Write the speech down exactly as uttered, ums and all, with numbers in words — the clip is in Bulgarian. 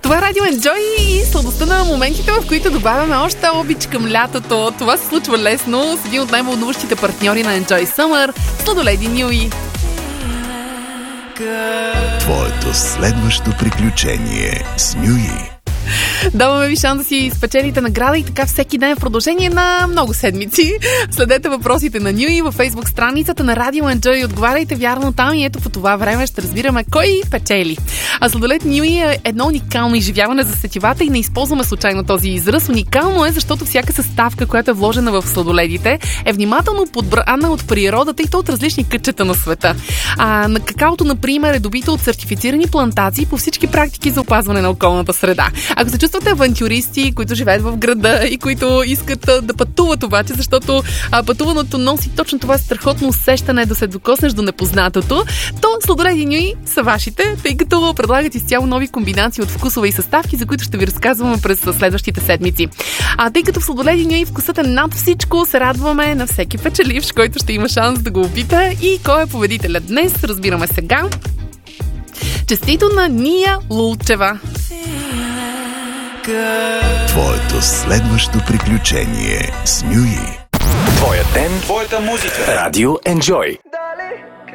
Това е Радио Enjoy и сладостта на моментите, в които добавяме още обич към лятото. Това се случва лесно с един от най-вълнуващите партньори на Enjoy Summer, Сладоледи Нюи. Твоето следващо приключение с Нюи. Даваме ви шанс да си спечелите награда и така всеки ден в продължение на много седмици. Следете въпросите на Нюи във Facebook страницата на Радио Enjoy. Отговаряйте вярно там и ето по това време ще разбираме кой печели. А Сладолед Нюи е едно уникално изживяване за сетивата и не използваме случайно този израз. Уникално е, защото всяка съставка, която е вложена в сладоледите, е внимателно подбрана от природата и то от различни кътчета на света. А на какаото, например, е добито от сертифицирани плантации по всички практики за опазване на околната среда. Ако се чувствате авантюристи, които живеят в града и които искат да пътуват обаче, защото а, пътуването носи точно това страхотно усещане да се докоснеш до непознатото, то Сладоледи Нюи са вашите, тъй като предлагат изцяло нови комбинации от вкусове и съставки, за които ще ви разказваме през следващите седмици. А тъй като в Сладоледи Нюи вкусът е над всичко, се радваме на всеки печеливш, който ще има шанс да го опита. И кой е победителят днес, разбираме сега. Честито на Ния Лулчева. Твоето следващо приключение с Нюи. Твоя ден, твоята музика. Радио Enjoy.